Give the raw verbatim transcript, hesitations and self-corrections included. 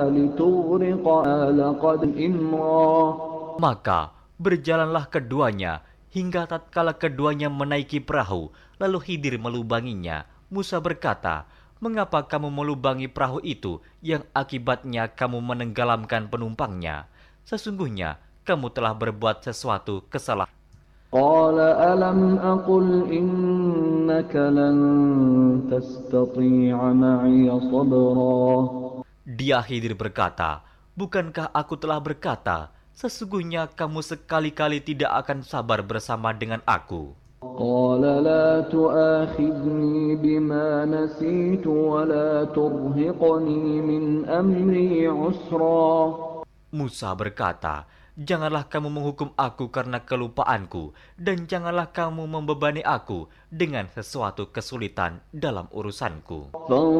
لتغرق آل قدر إمرا. Maka berjalanlah keduanya hingga tatkala keduanya menaiki perahu, lalu Khidir melubanginya. Musa berkata, "Mengapa kamu melubangi perahu itu yang akibatnya kamu menenggelamkan penumpangnya? Sesungguhnya kamu telah berbuat sesuatu kesalahan." قال ألم أقل إنك لن تستطيع معي صبرا. Dia Khidir berkata, "Bukankah aku telah berkata, sesungguhnya kamu sekali-kali tidak akan sabar bersama dengan aku?" قال لا تؤاخذني بما نسيت ولا ترهقني من أمري عسرا. Musa berkata, "Janganlah kamu menghukum aku karena kelupaanku, dan janganlah kamu membebani aku dengan sesuatu kesulitan dalam urusanku."